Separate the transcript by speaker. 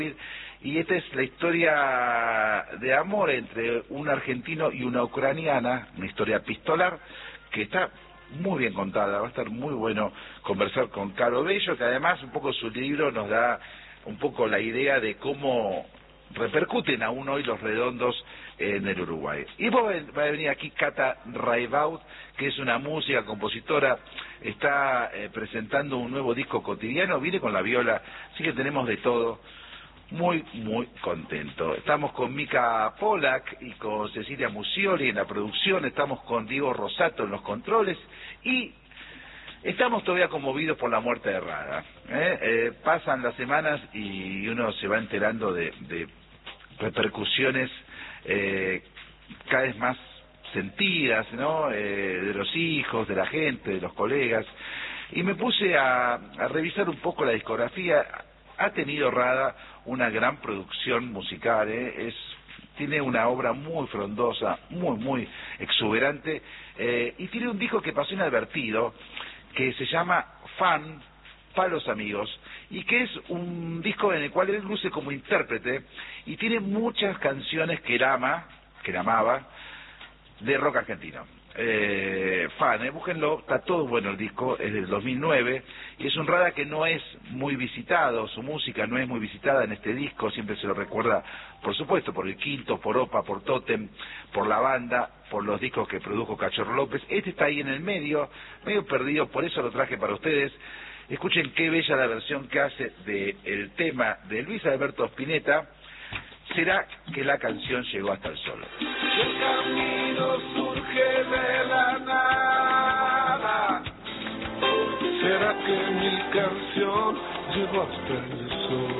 Speaker 1: Y esta es la historia de amor entre un argentino y una ucraniana, una historia epistolar que está muy bien contada. Va a estar muy bueno conversar con Caro Bello, que además un poco su libro nos da un poco la idea de cómo repercuten aún hoy los redondos en el Uruguay. Y va a venir aquí Cata Raibaud, que es una música, compositora, está presentando un nuevo disco cotidiano, viene con la viola, así que tenemos de todo. Muy contento. Estamos con Mica Polak y con Cecilia Musioli en la producción, estamos con Diego Rosato en los controles y estamos todavía conmovidos por la muerte de Rada. Pasan las semanas y uno se va enterando de repercusiones cada vez más sentidas, ¿no? De los hijos, de la gente, de los colegas. Y me puse a revisar un poco la discografía. Ha tenido Rada una gran producción musical, tiene una obra muy frondosa, muy exuberante, y tiene un disco que pasó inadvertido, que se llama Fan, para los amigos, y que es un disco en el cual él luce como intérprete, y tiene muchas canciones que él ama, que él amaba, de rock argentino. Fan, búsquenlo, está todo bueno el disco, es del 2009 y es un Rada que no es muy visitado, su música no es muy visitada en este disco, siempre se lo recuerda, por supuesto, por el Quinto, por Opa, por Tótem, por la banda, por los discos que produjo Cachorro López. Este está ahí en el medio perdido, por eso lo traje para ustedes. Escuchen qué bella la versión que hace del tema de Luis Alberto Spinetta. ¿Será que la canción llegó hasta el sol?
Speaker 2: El camino surge de la nada. ¿Será que mi canción llegó hasta el sol?